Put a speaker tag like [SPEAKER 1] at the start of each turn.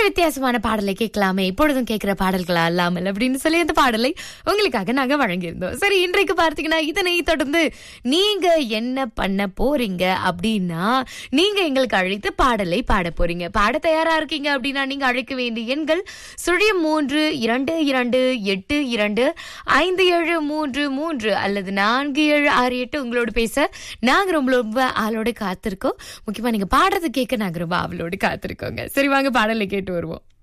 [SPEAKER 1] வித்தியாசமான பாடலை கேட்கலாமே, இப்பொழுதும் கேட்கிற பாடல்களா அல்லாமல் அப்படின்னு சொல்லி அந்த பாடலை உங்களுக்காக நாங்க வழங்கியிருந்தோம். சரி, இன்றைக்கு பார்த்தீங்கன்னா இதனை தொடர்ந்து நீங்க என்ன பண்ண போறீங்க அப்படின்னா, நீங்க எங்களுக்கு அழைத்து பாடலை பாட போறீங்க. பாட தயாரா இருக்கீங்க அப்படின்னா நீங்க அழைக்க வேண்டிய எண்கள் 0322825733 அல்லது 4768. உங்களோட பேச நாங்க ரொம்ப ஆளோட காத்திருக்கோம். முக்கியமா நீங்க பாடுறது கேட்க நாங்க ரொம்ப ஆவலோடு காத்திருக்கோங்க. சரி, வாங்க பாடலை கேட்டு வருவோம்.